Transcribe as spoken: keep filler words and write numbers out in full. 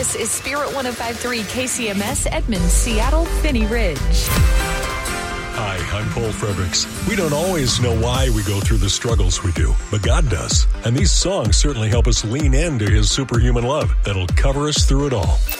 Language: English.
This is Spirit one oh five point three K C M S, Edmond, Seattle, Finney Ridge. Hi, I'm Paul Fredericks. We don't always know why we go through the struggles we do, but God does. And these songs certainly help us lean into His superhuman love that'll cover us through it all.